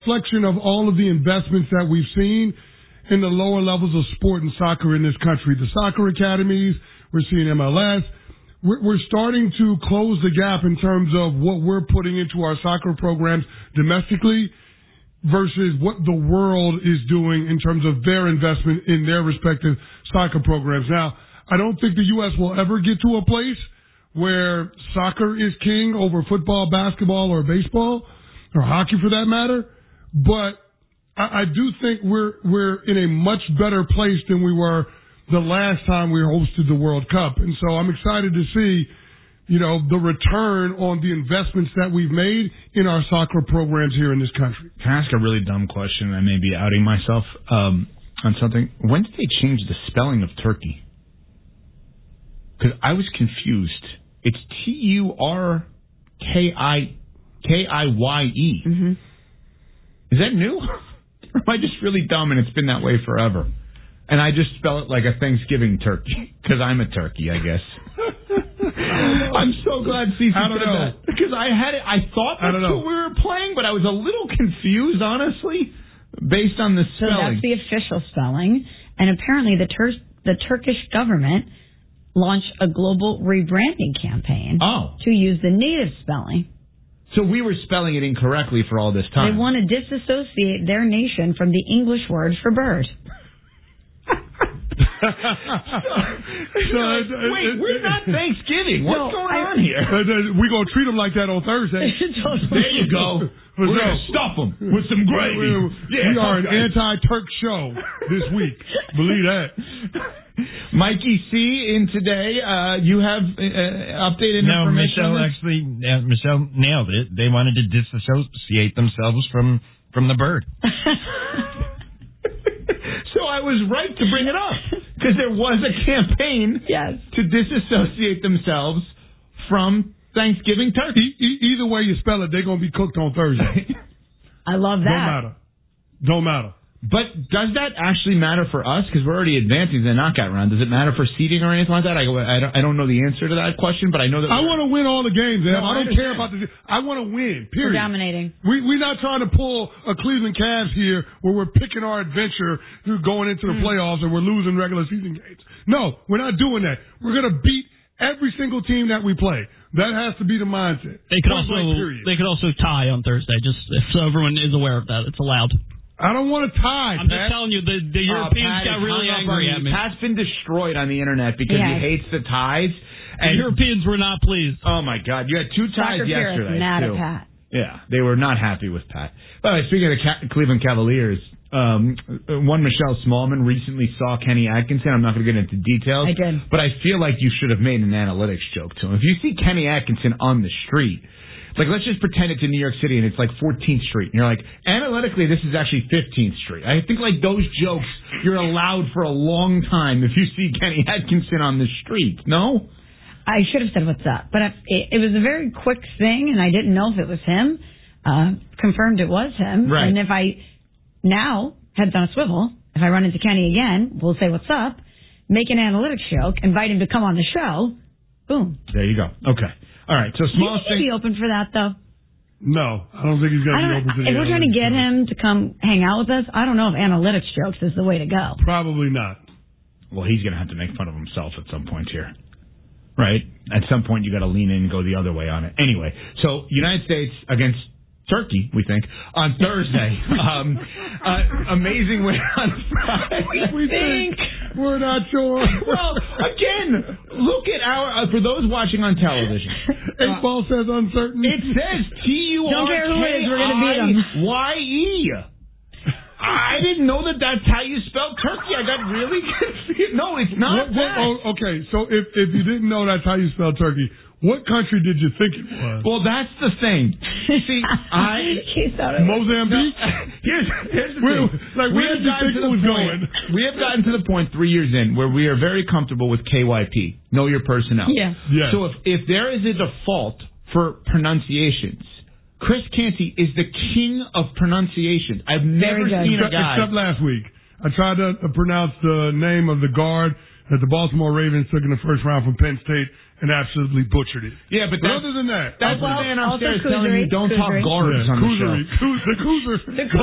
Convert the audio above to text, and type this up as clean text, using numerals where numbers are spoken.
reflection of all of the investments that we've seen in the lower levels of sport and soccer in this country. The soccer academies, we're seeing MLS. We're starting to close the gap in terms of what we're putting into our soccer programs domestically versus what the world is doing in terms of their investment in their respective soccer programs. Now, I don't think the U.S. will ever get to a place where soccer is king over football, basketball, or baseball, or hockey for that matter. But I do think we're in a much better place than we were the last time we hosted the World Cup. And so I'm excited to see, the return on the investments that we've made in our soccer programs here in this country. Can I ask a really dumb question? I may be outing myself on something. When did they change the spelling of Turkey? Because I was confused. It's Turkiye. Mm-hmm. Is that new? Or am I just really dumb and it's been that way forever? And I just spell it like a Thanksgiving turkey because I'm a turkey, I guess. I'm so glad Cece said that because I had it. I thought that's what we were playing, but I was a little confused, honestly, based on the spelling. So that's the official spelling, and apparently the Turkish government launched a global rebranding campaign to use the native spelling. So we were spelling it incorrectly for all this time. They want to disassociate their nation from the English word for bird. Wait, we're not Thanksgiving. What's going on here? We're going to treat them like that on Thursday. There you go. We're going to stuff them with some gravy. We are an anti-Turk show this week. Believe that. Mikey C. in today, you have updated information? Michelle nailed it. They wanted to disassociate themselves from the bird. So I was right to bring it up because there was a campaign to disassociate themselves from Thanksgiving turkey. Either way you spell it, they're going to be cooked on Thursday. I love that. Don't matter. But does that actually matter for us? Because we're already advancing to the knockout round. Does it matter for seeding or anything like that? I don't know the answer to that question, but I know that I want to win all the games. No, I don't care about the. I want to win. Period. We're dominating. We're not trying to pull a Cleveland Cavs here where we're picking our adventure through going into the playoffs and we're losing regular season games. No, we're not doing that. We're going to beat every single team that we play. That has to be the mindset. They could also tie on Thursday. Just so everyone is aware of that, it's allowed. I don't want to tie, I'm just telling you, the Europeans got really angry at me. Pat's been destroyed on the internet because he hates the ties. And the Europeans were not pleased. Oh, my God. You had two ties yesterday, mad too. at Pat. Yeah, they were not happy with Pat. By the way, speaking of the Cleveland Cavaliers, one Michelle Smallman recently saw Kenny Atkinson. I'm not going to get into details. I did. But I feel like you should have made an analytics joke to him. If you see Kenny Atkinson on the street, like, let's just pretend it's in New York City and it's like 14th Street. And you're like, analytically, this is actually 15th Street. I think, like, those jokes you're allowed for a long time if you see Kenny Atkinson on the street. No? I should have said what's up. But it was a very quick thing, and I didn't know if it was him. Confirmed it was him. Right. And if I now, heads on a swivel, if I run into Kenny again, we'll say what's up, make an analytics joke, invite him to come on the show. Boom. There you go. Okay. All right, so small thing. Is he open for that, though? No, I don't think he's going to be open for that. If we're trying to get him to come hang out with us, I don't know if analytics jokes is the way to go. Probably not. Well, he's going to have to make fun of himself at some point here. Right? At some point, you got to lean in and go the other way on it. Anyway, so United States against Turkey, we think, on Thursday. Amazing win on Friday. We think. We're not sure. Well, again, look at for those watching on television. 8 Ball says uncertain. It says Turkiye. Don't care who it is, we're going to beat them. I didn't know that's how you spell Turkey. I got really confused. No, it's not that. Okay, so if you didn't know that's how you spell Turkey, what country did you think it was? Well, that's the thing. See, Mozambique? Here's the thing. Where did you think it was going? We have gotten to the point 3 years in where we are very comfortable with KYP, know your personnel. Yeah. So if there is a default for pronunciations, Chris Canty is the king of pronunciation. I've never seen a guy. Except last week. I tried to pronounce the name of the guard that the Baltimore Ravens took in the first round from Penn State and absolutely butchered it. Yeah, but other than that, that's the man upstairs telling you don't talk garbage on the show. The Cougars.